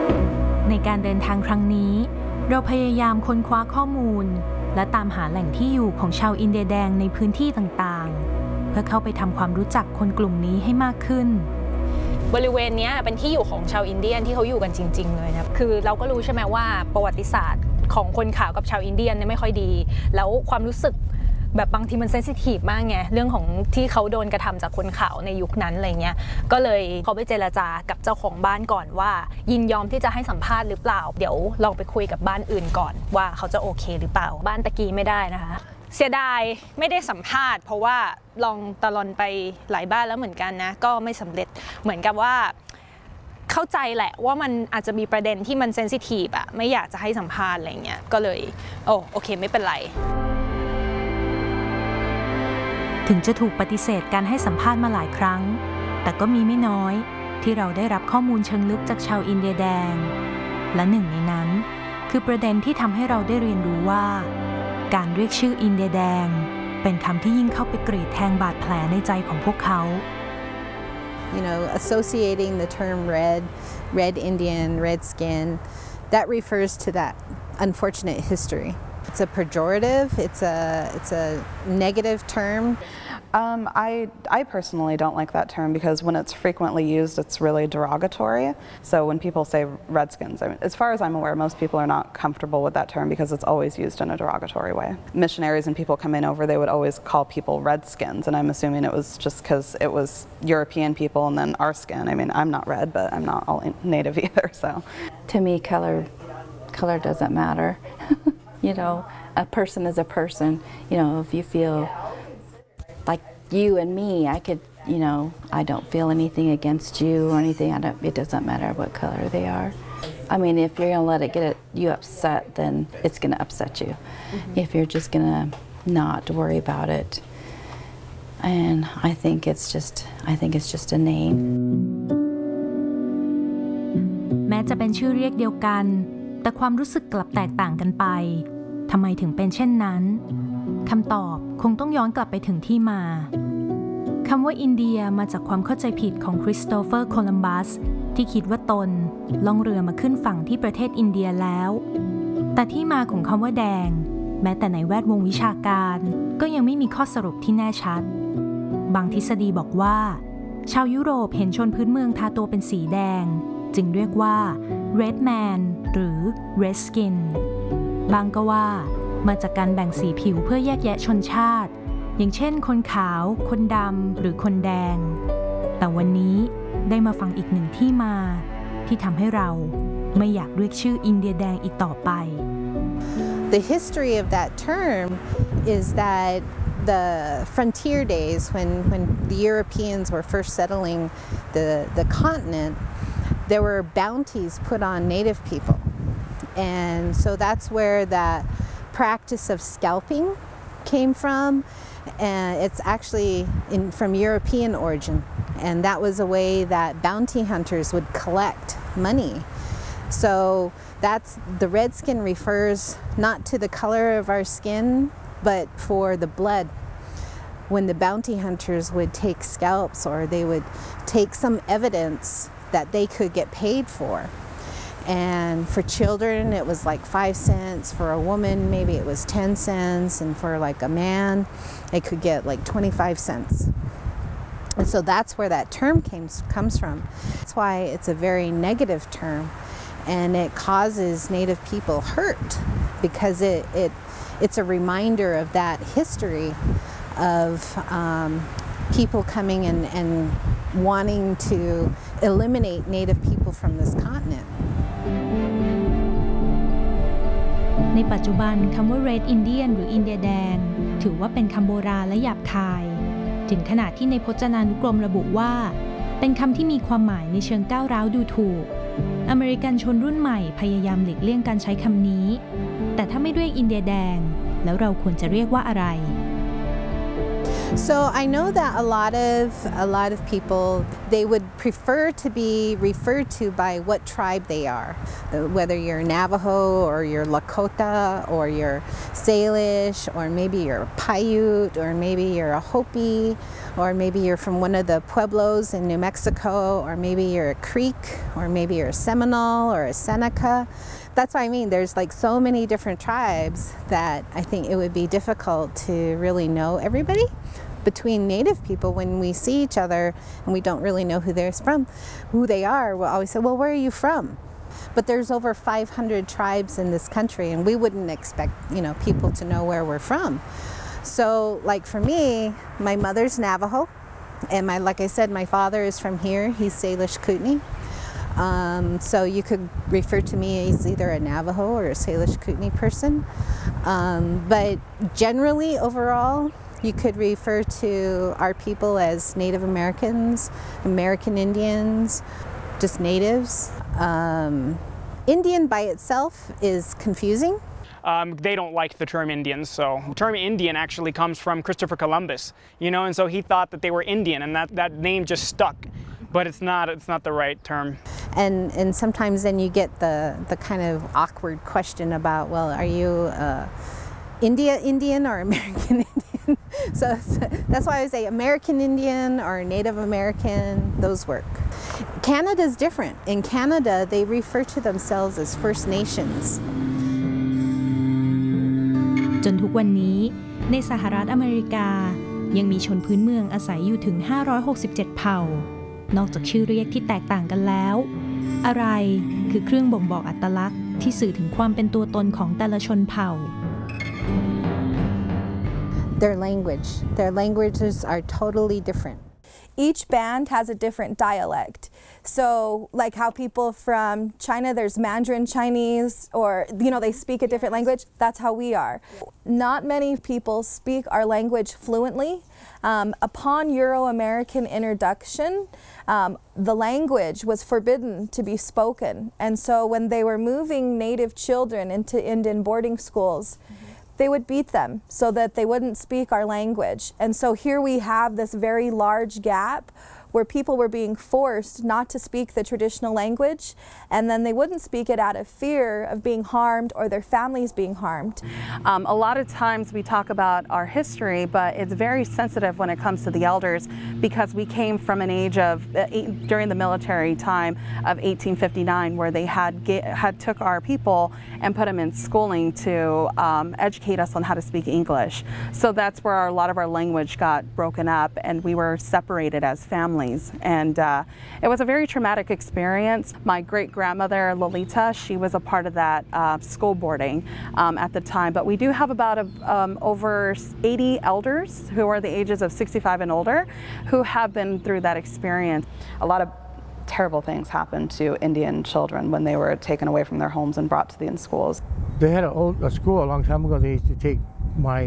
ในการเดินทางครั้งนี้เราพยายามค้นคว้าข้อมูลและตามหาแหล่งที่อยู่ของชาวอินเดียแดงในพื้นที่ต่างๆเพื่อเข้าไปทำความรู้จักคนกลุ่มนี้ให้มากขึ้นบริเวณนี้เป็นที่อยู่ของชาวอินเดียนที่เขาอยู่กันจริงๆเลยนะคือเราก็รู้ใช่ไหมว่าประวัติศาสตร์ของคนขาวกับชาวอินเดียนเนี่ยไม่ค่อยดีแล้วความรู้สึกแบบบางทีมันเซนซิทีฟมากไงเรื่องของที่เขาโดนกระทำจากคนขาวในยุคนั้นอะไรเงี้ยก็เลยเขาไปเจรจากับเจ้าของบ้านก่อนว่ายินยอมที่จะให้สัมภาษณ์หรือเปล่าเดี๋ยวลองไปคุยกับบ้านอื่นก่อนว่าเขาจะโอเคหรือเปล่าบ้านตะกี้ไม่ได้นะคะเสียดายไม่ได้สัมภาษณ์เพราะว่าลองตะลอนไปหลายบ้านแล้วเหมือนกันนะก็ไม่สำเร็จเหมือนกับว่าเข้าใจแหละว่ามันอาจจะมีประเด็นที่มันเซนซิทีฟอะไม่อยากจะให้สัมภาษณ์อะไรเงี้ยก็เลยโอเคไม่เป็นไรถึงจะถูกปฏิเสธการให้สัมภาษณ์มาหลายครั้งแต่ก็มีไม่น้อยที่เราได้รับข้อมูลเชิงลึกจากชาวอินเดียแดงและหนึ่งในนั้นคือประเด็นที่ทำให้เราได้เรียนรู้ว่าการเรียกชื่ออินเดียแดงเป็นคำที่ยิ่งเข้าไปกรีดแทงบาดแผลในใจของพวกเขา You know, associating the term red Indian, red skin, that refers to that unfortunate history. It's a pejorative, it's a negative term. I personally don't like that term because when it's frequently used, it's really derogatory. So when people say Redskins, I mean, as far as I'm aware, most people are not comfortable with that term because it's always used in a derogatory way. Missionaries and people coming over, they would always call people Redskins, and I'm assuming it was just because it was European people and then our skin. I mean, I'm not red, but I'm not all native either, so. To me, color doesn't matter. You know, a person is a person. You know, if you feel like you and me, I could, you know, I don't feel anything against you or anything. It doesn't matter what color they are. I mean, if you're gonna let it get you upset, then it's gonna upset you. If you're just gonna not worry about it, and I think it's just a name. แม้จะเป็นชื่อเรียกเดียวกันแต่ความรู้สึกกลับแตกต่างกันไปทำไมถึงเป็นเช่นนั้นคำตอบคงต้องย้อนกลับไปถึงที่มาคำว่าอินเดียมาจากความเข้าใจผิดของคริสโตเฟอร์โคลัมบัสที่คิดว่าตนล่องเรือมาขึ้นฝั่งที่ประเทศอินเดียแล้วแต่ที่มาของคำว่าแดงแม้แต่ในแวดวงวิชาการก็ยังไม่มีข้อสรุปที่แน่ชัดบางทฤษฎีบอกว่าชาวยุโรปเห็นชนพื้นเมืองทาตัวเป็นสีแดงจึงเรียกว่า Red Man หรือ Red Skin บางก็ว่ามาจากการแบ่งสีผิวเพื่อแยกแยะชนชาติอย่างเช่นคนขาวคนดำหรือคนแดงแต่วันนี้ได้มาฟังอีกหนึ่งที่มาที่ทำให้เราไม่อยากเรียกชื่ออินเดียแดงอีกต่อไป The history of that term is that the frontier days when the Europeans were first settling the continent, there were bounties put on native people, and so that's where that practice of scalping came from, and it's actually from European origin, and that was a way that bounty hunters would collect money. So that's the red skin refers not to the color of our skin, but for the blood. When the bounty hunters would take scalps or they would take some evidence that they could get paid for. And for children, it was like 5 cents. For a woman, maybe it was 10 cents. And for like a man, they could get like 25 cents. And so that's where that term comes from. That's why it's a very negative term. And it causes Native people hurt because it's a reminder of that history of people coming and wanting to eliminate Native people from this continent. ในปัจจุบันคำว่า Red Indian หรืออินเดียแดงถือว่าเป็นคำโบราณและหยาบคายถึงขนาดที่ในพจนานุกรมระบุว่าเป็นคำที่มีความหมายในเชิงก้าวร้าวดูถูกอเมริกันชนรุ่นใหม่พยายามหลีกเลี่ยงการใช้คำนี้แต่ถ้าไม่เรียกอินเดียแดงแล้วเราควรจะเรียกว่าอะไร So I know that a lot of people, they would prefer to be referred to by what tribe they are, whether you're Navajo or you're Lakota or you're Salish or maybe you're a Paiute or maybe you're a Hopi or maybe you're from one of the pueblos in New Mexico or maybe you're a Creek or maybe you're a Seminole or a Seneca. That's what I mean. There's like so many different tribes that I think it would be difficult to really know everybody. Between Native people, when we see each other and we don't really know who they're from, who they are, we'll always say, well, where are you from? But there's over 500 tribes in this country and we wouldn't expect, people to know where we're from. So like for me, my mother's Navajo and like I said, my father is from here. He's Salish Kootenai. So you could refer to me as either a Navajo or a Salish Kootenai person. But generally, overall, you could refer to our people as Native Americans, American Indians, just natives. Indian by itself is confusing. They don't like the term Indians, so the term Indian actually comes from Christopher Columbus, and so he thought that they were Indian, and that name just stuck. But it's not the right term. And sometimes then you get the kind of awkward question about, well, are you Indian or American Indian? So that's why I say American Indian or Native American, those work. Canada's different. In Canada, they refer to themselves as First Nations. จนทุกวันนี้ในสหรัฐอเมริกายังมีชนพื้นเมืองอาศัยอยู่ถึง567เผ่านอกจากชื่อเรียกที่แตกต่างกันแล้วอะไรคือเครื่องบ่งบอกอัตลักษณ์ที่สื่อถึงความเป็นตัวตนของแต่ละชนเผ่า Their languages are totally different. Each band has a different dialect. So like how people from China, there's Mandarin Chinese, or they speak a different language. That's how we are. Not many people speak our language fluently. Upon Euro-American introduction, the language was forbidden to be spoken. And so when they were moving Native children into Indian boarding schools, they would beat them so that they wouldn't speak our language. And so here we have this very large gap where people were being forced not to speak the traditional language, and then they wouldn't speak it out of fear of being harmed or their families being harmed. A lot of times we talk about our history, but it's very sensitive when it comes to the elders because we came from an age of, during the military time of 1859, where they had took our people and put them in schooling to educate us on how to speak English. So that's where a lot of our language got broken up and we were separated as families. And it was a very traumatic experience. My great-grandmother, Lolita, she was a part of that school boarding at the time. But we do have about over 80 elders who are the ages of 65 and older who have been through that experience. A lot of terrible things happened to Indian children when they were taken away from their homes and brought to the schools. They had a school a long time ago. They used to take my